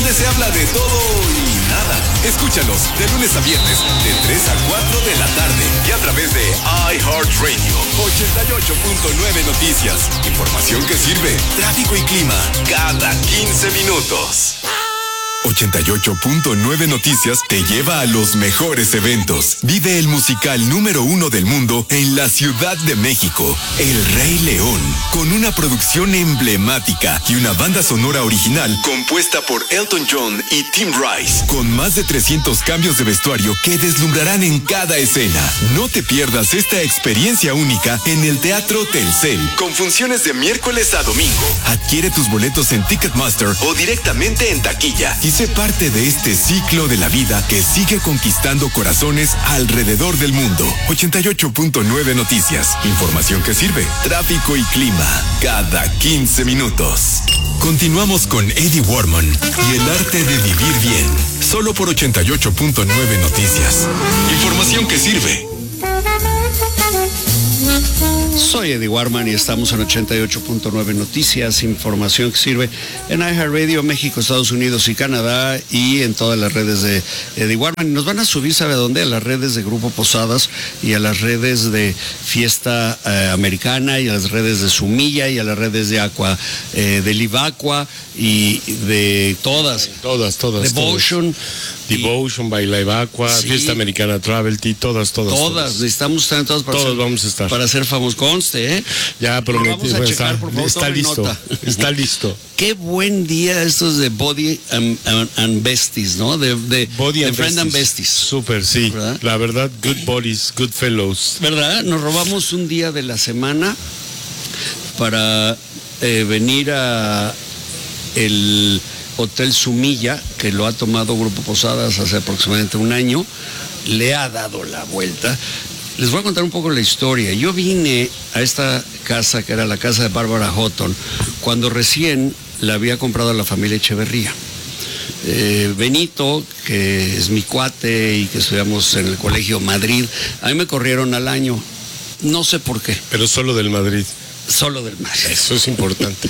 donde se habla de todo y nada. Escúchanos de lunes a viernes, de 3 a 4 de la tarde y a través de iHeartRadio 88.9 Noticias. Información que sirve, tráfico y clima, cada 15 minutos. 88.9 Noticias te lleva a los mejores eventos. Vive el musical número 1 del mundo en la Ciudad de México, El Rey León, con una producción emblemática y una banda sonora original compuesta por Elton John y Tim Rice, con más de 300 cambios de vestuario que deslumbrarán en cada escena. No te pierdas esta experiencia única en el Teatro Telcel, con funciones de miércoles a domingo. Adquiere tus boletos en Ticketmaster o directamente en taquilla y sé parte de este ciclo de la vida que sigue conquistando corazones alrededor del mundo. 88.9 Noticias. Información que sirve, tráfico y clima, cada 15 minutos. Continuamos con Eddie Warman y el arte de vivir bien. Solo por 88.9 Noticias. Información que sirve. Soy Eddie Warman y estamos en 88.9 Noticias, información que sirve en iHeartRadio, México, Estados Unidos y Canadá y en todas las redes de Eddie Warman. Y nos van a subir, ¿sabe dónde? A las redes de Grupo Posadas y a las redes de Fiesta Americana y a las redes de Sumilla y a las redes de Aqua, de Livacqua y de todas. Devotion. Devotion, by Livacqua, sí. Fiesta Americana, Travel Tea, todas. Necesitamos estar en todas para todos vamos a estar. Para ser famosos, conste, ¿eh? Ya prometí. Vamos a checar, por favor, está listo. nota. Está listo. Qué buen día estos de Body and Besties, ¿no? De Body and Friend and Besties. Besties. Súper, sí. ¿Verdad? La verdad, good bodies, good fellows. ¿Verdad? Nos robamos un día de la semana para venir a el Hotel Sumilla, que lo ha tomado Grupo Posadas hace aproximadamente un año. Le ha dado la vuelta. Les voy a contar un poco la historia. Yo vine a esta casa, que era la casa de Bárbara Houghton, cuando recién la había comprado la familia Echeverría. Benito, que es mi cuate y que estudiamos en el Colegio Madrid, a mí me corrieron al año. No sé por qué. Pero solo del Madrid. Solo del Madrid. Eso es importante.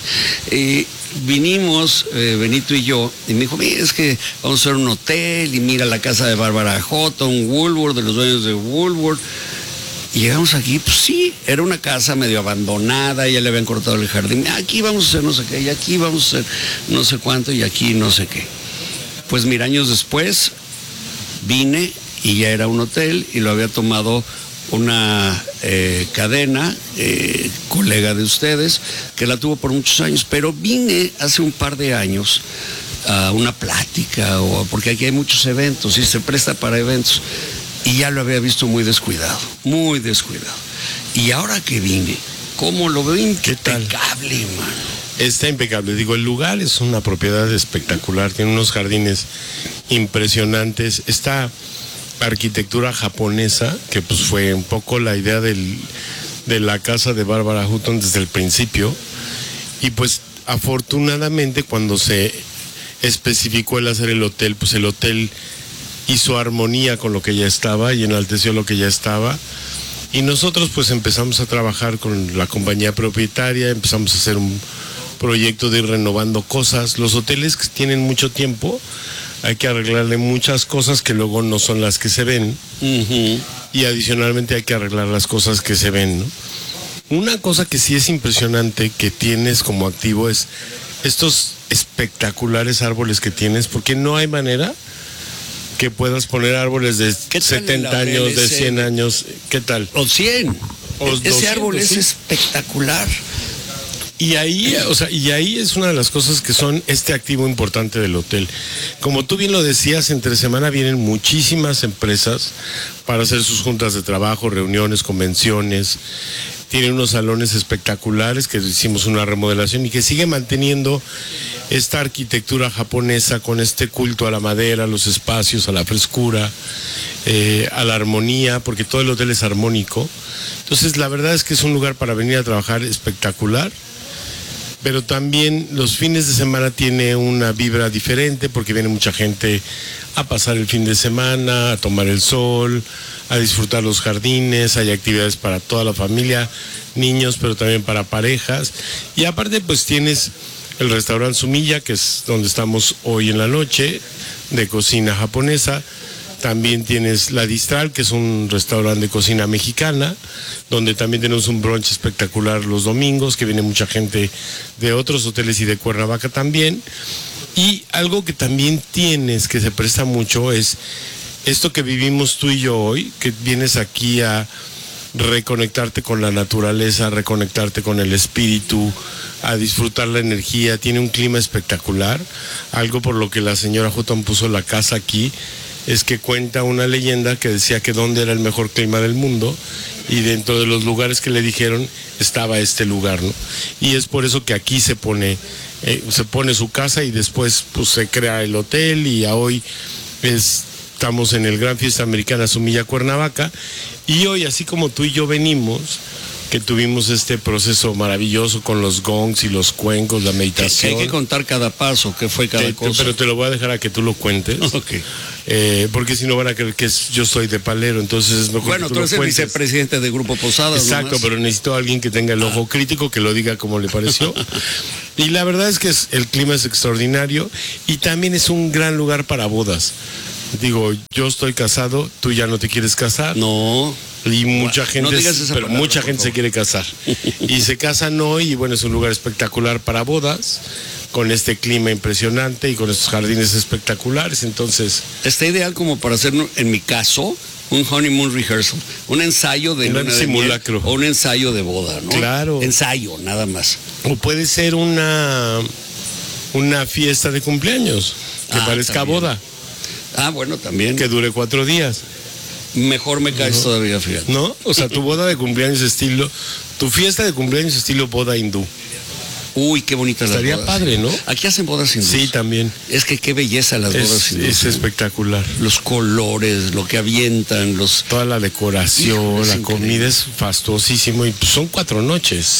Vinimos, Benito y yo, y me dijo, mira, es que vamos a hacer un hotel, y mira la casa de Bárbara Houghton, Woolworth, de los dueños de Woolworth. Y llegamos aquí, pues sí, era una casa medio abandonada, ya le habían cortado el jardín. Aquí vamos a hacer no sé qué, y aquí vamos a hacer no sé cuánto, y aquí no sé qué. Pues mira, años después vine y ya era un hotel y lo había tomado una cadena, colega de ustedes, que la tuvo por muchos años, pero vine hace un par de años a una plática, porque aquí hay muchos eventos y se presta para eventos, y ya lo había visto muy descuidado. Y ahora que vine, ¿cómo lo veo? Impecable, mano. Está impecable. Digo, el lugar es una propiedad espectacular, tiene unos jardines impresionantes, está arquitectura japonesa, que pues fue un poco la idea de la casa de Bárbara Houghton desde el principio, y pues afortunadamente cuando se especificó el hacer el hotel, pues el hotel hizo armonía con lo que ya estaba y enalteció lo que ya estaba, y nosotros pues empezamos a trabajar con la compañía propietaria, empezamos a hacer un proyecto de ir renovando cosas. Los hoteles que tienen mucho tiempo hay que arreglarle muchas cosas que luego no son las que se ven. Uh-huh. Y adicionalmente hay que arreglar las cosas que se ven, ¿no? Una cosa que sí es impresionante que tienes como activo es estos espectaculares árboles que tienes, porque no hay manera que puedas poner árboles de 70 años, de 100 años. ¿Qué tal? O 100. O ese 200, árbol es sí. Espectacular. Y ahí es una de las cosas que son este activo importante del hotel. Como tú bien lo decías, entre semana vienen muchísimas empresas para hacer sus juntas de trabajo, reuniones, convenciones. Tienen unos salones espectaculares que hicimos una remodelación y que sigue manteniendo esta arquitectura japonesa con este culto a la madera, a los espacios, a la frescura, a la armonía, porque todo el hotel es armónico. Entonces la verdad es que es un lugar para venir a trabajar espectacular. Pero también los fines de semana tiene una vibra diferente porque viene mucha gente a pasar el fin de semana, a tomar el sol, a disfrutar los jardines, hay actividades para toda la familia, niños, pero también para parejas. Y aparte pues tienes el restaurante Sumiya, que es donde estamos hoy en la noche, de cocina japonesa. También tienes La Distral, que es un restaurante de cocina mexicana, donde también tenemos un brunch espectacular los domingos, que viene mucha gente de otros hoteles y de Cuernavaca también. Y algo que también tienes, que se presta mucho, es esto que vivimos tú y yo hoy, que vienes aquí a reconectarte con la naturaleza, reconectarte con el espíritu, a disfrutar la energía. Tiene un clima espectacular, algo por lo que la señora Hutton puso la casa aquí, es que cuenta una leyenda que decía que dónde era el mejor clima del mundo, y dentro de los lugares que le dijeron estaba este lugar, ¿no? Y es por eso que aquí se pone su casa, y después pues se crea el hotel, y hoy estamos en el Gran Fiesta Americana Sumiya Cuernavaca. Y hoy, así como tú y yo venimos, que tuvimos este proceso maravilloso con los gongs y los cuencos, la meditación. Hay que contar cada paso, qué fue cada cosa. Pero te lo voy a dejar a que tú lo cuentes. Okay. Porque si no van a creer que yo soy de palero, entonces es mejor. Bueno, que tú eres el vicepresidente de Grupo Posadas. Exacto, nomás. pero necesito a alguien que tenga el ojo crítico, que lo diga como le pareció. Y la verdad es que el clima es extraordinario, y también es un gran lugar para bodas. Digo, yo estoy casado, tú ya no te quieres casar. No. Y mucha gente, no digas esa pero palabra, mucha gente se quiere casar. Y se casan hoy, y bueno, es un lugar espectacular para bodas, con este clima impresionante y con estos jardines espectaculares. Entonces, está ideal como para hacer, en mi caso, un honeymoon rehearsal, un ensayo de un simulacro, o un ensayo de boda, ¿no? Claro. Ensayo, nada más. O puede ser una fiesta de cumpleaños que parezca también. boda. Bueno, también. Que dure 4 días. Mejor me caes todavía, fíjate. ¿No? O sea, tu boda de cumpleaños tu fiesta de cumpleaños estilo boda hindú. Uy, qué bonita las bodas. Estaría padre, ¿no? Aquí hacen bodas hindúes. Sí, también. Es que qué belleza las bodas hindúes. Es espectacular. Los colores, lo que avientan, toda la decoración, es la increíble. comida es fastuosísimo, y pues son 4 noches.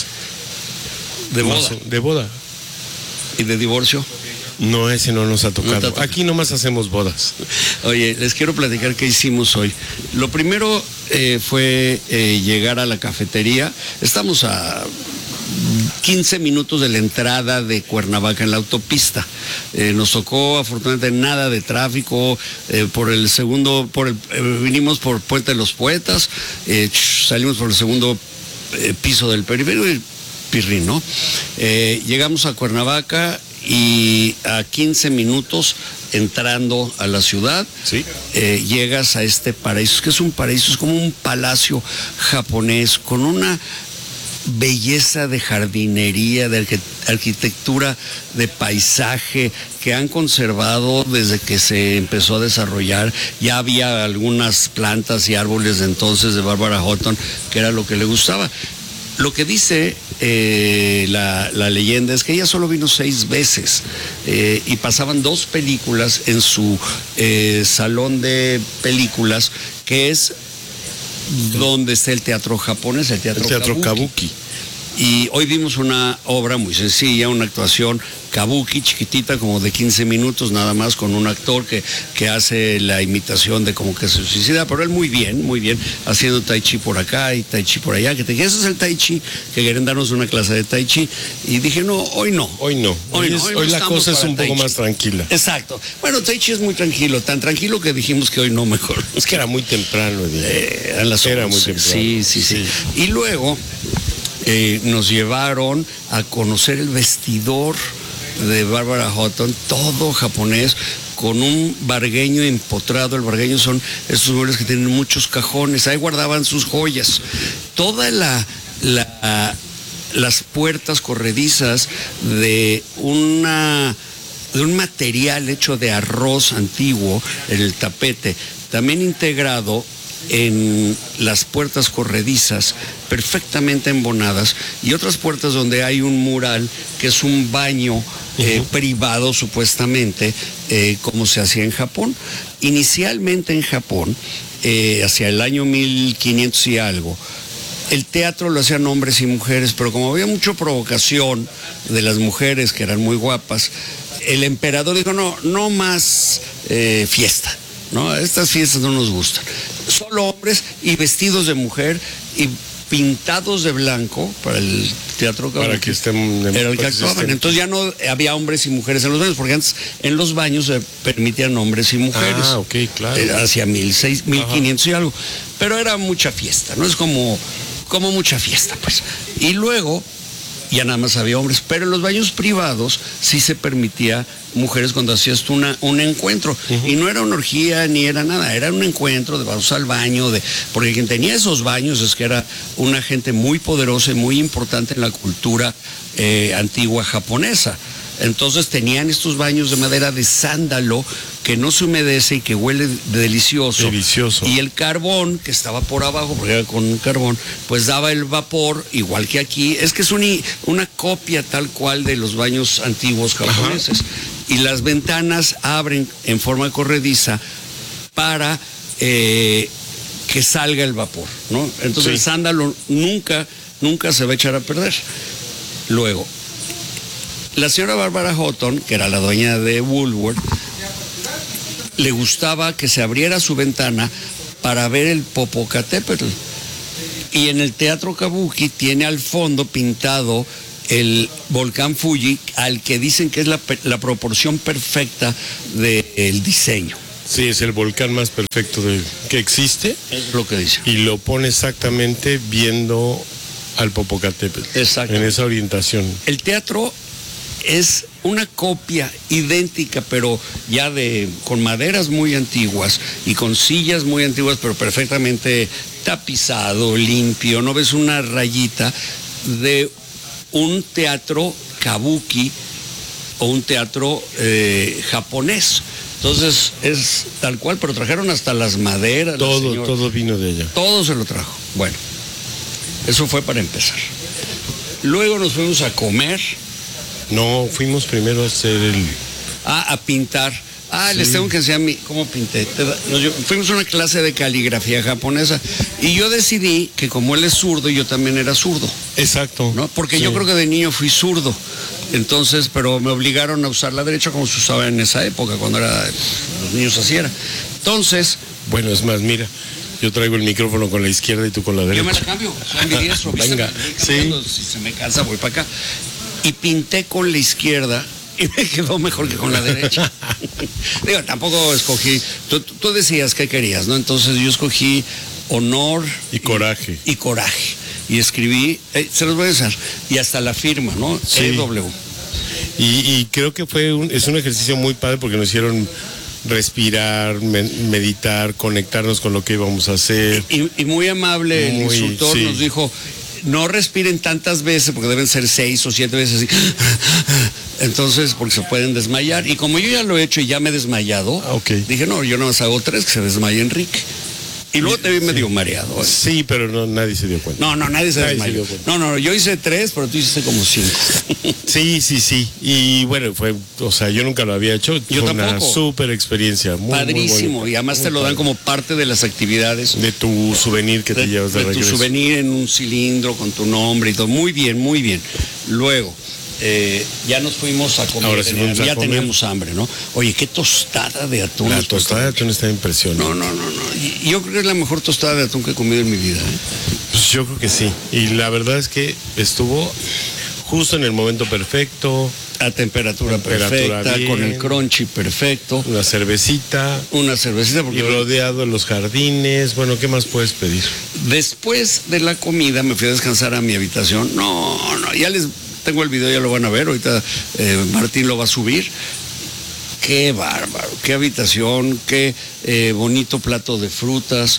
De boda. De boda. ¿Y de divorcio? No, ese no nos ha tocado. tocado. Aquí nomás hacemos bodas. Oye, les quiero platicar qué hicimos hoy. Lo primero fue llegar a la cafetería. Estamos a 15 minutos de la entrada de Cuernavaca en la autopista. Nos tocó afortunadamente nada de tráfico. Vinimos por Puente de los Poetas, salimos por el segundo piso del periférico y pirrín, ¿no? Llegamos a Cuernavaca, y a 15 minutos entrando a la ciudad, ¿sí? Llegas a este paraíso, que es un paraíso, es como un palacio japonés con una belleza de jardinería, de arquitectura, de paisaje, que han conservado desde que se empezó a desarrollar. Ya había algunas plantas y árboles de entonces de Barbara Hutton, que era lo que le gustaba. Lo que dice la leyenda es que ella solo vino 6 veces, y pasaban 2 películas en su salón de películas, que es donde está el teatro japonés, el teatro Kabuki. Y hoy vimos una obra muy sencilla, una actuación kabuki chiquitita, como de 15 minutos nada más, con un actor que hace la imitación de como que se suicida, pero él muy bien, haciendo tai chi por acá y tai chi por allá, que ese es el tai chi, que quieren darnos una clase de tai chi. Y dije, no. Hoy la cosa es un poco más tranquila. Exacto. Bueno, tai chi es muy tranquilo, tan tranquilo que dijimos que hoy no mejor. Es que era muy temprano. Eran las 11. Era muy temprano. Sí. Y luego nos llevaron a conocer el vestidor de Barbara Hutton, todo japonés, con un vargueño empotrado. El vargueño son estos muebles que tienen muchos cajones, ahí guardaban sus joyas. Toda las puertas corredizas de un material hecho de arroz antiguo, en el tapete, también integrado en las puertas corredizas, perfectamente embonadas, y otras puertas donde hay un mural que es un baño privado, supuestamente, como se hacía en Japón. Inicialmente en Japón, hacia el año 1500 y algo, el teatro lo hacían hombres y mujeres, pero como había mucha provocación de las mujeres, que eran muy guapas, el emperador dijo, no más fiesta, ¿no? Estas fiestas no nos gustan. Solo hombres y vestidos de mujer, y pintados de blanco para el teatro kabuki. Para que estén... Era el que actuaban. Entonces ya no había hombres y mujeres en los baños, porque antes en los baños se permitían hombres y mujeres. Ah, ok, claro. Hacia 1500 y algo. Pero era mucha fiesta, ¿no? Es como mucha fiesta, pues. Y luego ya nada más había hombres, pero en los baños privados sí se permitía mujeres cuando hacías tú un encuentro. Y no era una orgía ni era nada, era un encuentro de vamos al baño, porque quien tenía esos baños es que era una gente muy poderosa y muy importante en la cultura antigua japonesa. Entonces tenían estos baños de madera de sándalo que no se humedece y que huele delicioso. Delicioso. Y el carbón que estaba por abajo, porque era con carbón, pues daba el vapor, igual que aquí. Es que es una copia tal cual de los baños antiguos japoneses. Ajá. Y las ventanas abren en forma corrediza para que salga el vapor, ¿no? Entonces el sándalo nunca se va a echar a perder. Luego, la señora Bárbara Houghton, que era la dueña de Woolworth, le gustaba que se abriera su ventana para ver el Popocatépetl. Y en el teatro kabuki tiene al fondo pintado el volcán Fuji, al que dicen que es la proporción perfecta del diseño. Sí, es el volcán más perfecto que existe. Es lo que dice. Y lo pone exactamente viendo al Popocatépetl. Exacto. En esa orientación. El teatro es una copia idéntica, pero ya con maderas muy antiguas y con sillas muy antiguas, pero perfectamente tapizado, limpio. No ves una rayita de un teatro kabuki o un teatro japonés. Entonces es tal cual, pero trajeron hasta las maderas. Todo vino de allá. Todo se lo trajo. Bueno, eso fue para empezar. Luego nos fuimos a comer. No, fuimos primero a hacer a pintar. Sí. Les tengo que enseñar cómo pinté. Fuimos a una clase de caligrafía japonesa y yo decidí que como él es zurdo, yo también era zurdo. Exacto. ¿No? Porque yo creo que de niño fui zurdo. Entonces, pero me obligaron a usar la derecha como se usaba en esa época, cuando los niños así era. Entonces... Bueno, es más, mira, yo traigo el micrófono con la izquierda y tú con la derecha. Yo me la cambio, soy ambidiestro. Venga, sí. Si se me cansa, voy para acá. Y pinté con la izquierda y me quedó mejor que con la derecha. Digo, tampoco escogí. Tú decías qué querías, ¿no? Entonces yo escogí honor y coraje. Y coraje. Y escribí, se los voy a usar, y hasta la firma, ¿no? Sí. EW. Y creo que es un ejercicio muy padre porque nos hicieron respirar, meditar, conectarnos con lo que íbamos a hacer. Y muy amable el instructor nos dijo, no respiren tantas veces porque deben ser 6 o 7 veces así. Entonces, porque se pueden desmayar. Y como yo ya lo he hecho y ya me he desmayado, dije, no, yo nada más hago 3, que se desmaye Enrique. Y luego te vi medio mareado. Sí, pero nadie se dio cuenta. No, nadie se desmayó. No, yo hice 3, pero tú hiciste como 5. Sí. Y bueno, yo nunca lo había hecho. Yo fue tampoco. Una súper experiencia. Padrísimo. Muy y además te lo dan como parte de las actividades. De tu souvenir que te llevas de regreso. De tu souvenir en un cilindro con tu nombre y todo. Muy bien, muy bien. Luego, ya nos fuimos a comer. Ahora sí ya teníamos hambre, ¿no? Oye, qué tostada de atún. La tostada de atún está impresionante. No. Yo creo que es la mejor tostada de atún que he comido en mi vida. Pues yo creo que sí. Y la verdad es que estuvo justo en el momento perfecto. A temperatura perfecta, bien, con el crunchy perfecto. Una cervecita. Porque y rodeado de los jardines. Bueno, ¿qué más puedes pedir? Después de la comida me fui a descansar a mi habitación. No, ya les tengo el video, ya lo van a ver. Ahorita Martín lo va a subir. Qué bárbaro, qué habitación, qué bonito plato de frutas.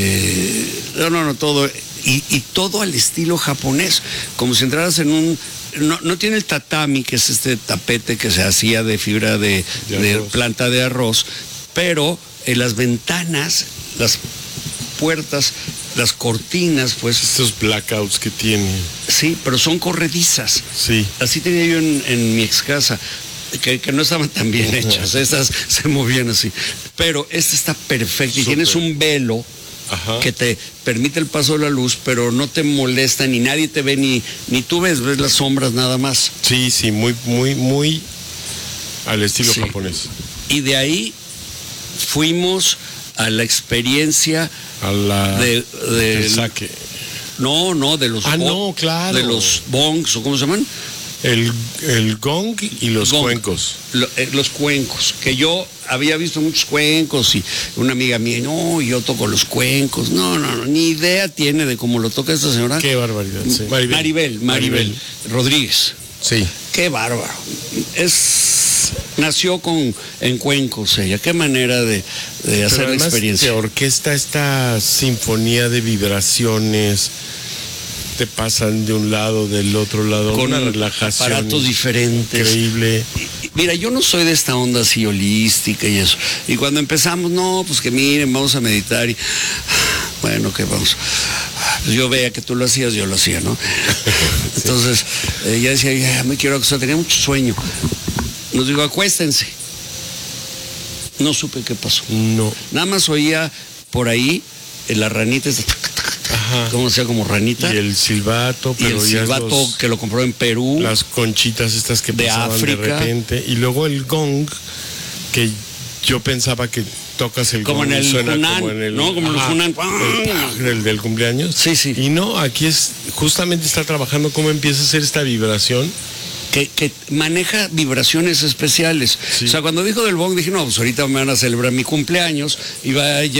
Todo. Y todo al estilo japonés. Como si entraras en un... No tiene el tatami, que es este tapete que se hacía de fibra de planta de arroz, pero las ventanas, las puertas, las cortinas, pues... Estos blackouts que tiene. Sí, pero son corredizas. Sí. Así tenía yo en mi ex casa, que no estaban tan bien hechas, estas se movían así. Pero esta está perfecta y tienes un velo que te permite el paso de la luz, pero no te molesta, ni nadie te ve, ni tú ves las sombras nada más. Sí, muy al estilo japonés. Y de ahí fuimos a la experiencia del del sake. No, de los no, claro. de los bongs, ¿o cómo se llaman? El gong y los Gong. cuencos. Los cuencos, que yo había visto muchos cuencos y una amiga mía, no, yo toco los cuencos. No, ni idea tiene de cómo lo toca esta señora. Qué barbaridad. Sí. Maribel Rodríguez. Sí. Qué bárbaro. Nació en cuencos ella. Qué manera de hacer la experiencia. Te orquesta esta sinfonía de vibraciones, te pasan de un lado, del otro lado, con una relajación. Aparatos diferentes. Increíble. Mira, yo no soy de esta onda así holística y eso. Y cuando empezamos, no, pues que miren, vamos a meditar y bueno, que vamos. Pues yo veía que tú lo hacías, yo lo hacía, ¿no? Sí. Entonces, ella decía, ya me quiero acostar, tenía mucho sueño. Nos digo, acuéstense. No supe qué pasó. No. Nada más oía por ahí la ranita, como sea, como ranita. Y el silbato, pero y el silbato que lo compró en Perú. Las conchitas estas que pasaban de África. De repente. Y luego el gong, que yo pensaba que tocas el como gong. En el suena Hunan, como en el, ¿no? Como en el Hunan. El del cumpleaños. Sí, sí. Y no, aquí justamente está trabajando cómo empieza a hacer esta vibración. Que maneja vibraciones especiales. Sí. O sea, cuando dijo del bong, dije, no, pues ahorita me van a celebrar mi cumpleaños y va a